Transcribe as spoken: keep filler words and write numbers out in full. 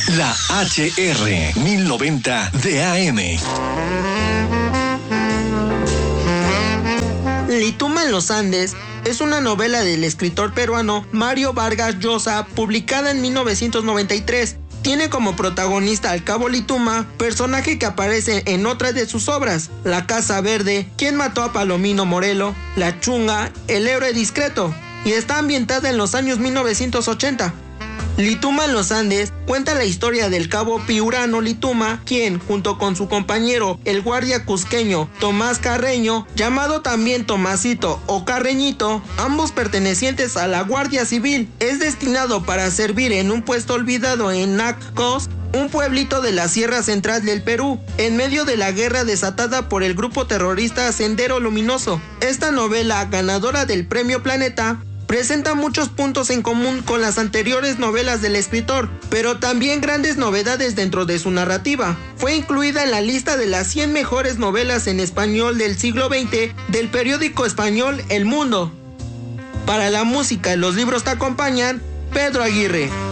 La H R mil noventa de A M. Lituma en los Andes es una novela del escritor peruano Mario Vargas Llosa, publicada en mil novecientos noventa y tres. Tiene como protagonista al Cabo Lituma, personaje que aparece en otras de sus obras: La Casa Verde, Quien mató a Palomino Morelo, La Chunga, El héroe discreto, y está ambientada en los años mil novecientos ochenta. Lituma en los Andes cuenta la historia del cabo Piurano Lituma, quien, junto con su compañero, el guardia cusqueño Tomás Carreño, llamado también Tomasito o Carreñito, ambos pertenecientes a la Guardia Civil, es destinado para servir en un puesto olvidado en Nacos, un pueblito de la Sierra Central del Perú, en medio de la guerra desatada por el grupo terrorista Sendero Luminoso. Esta novela, ganadora del Premio Planeta, presenta muchos puntos en común con las anteriores novelas del escritor, pero también grandes novedades dentro de su narrativa. Fue incluida en la lista de las cien mejores novelas en español del siglo veinte del periódico español El Mundo. Para la música y los libros te acompañan Pedro Aguirre.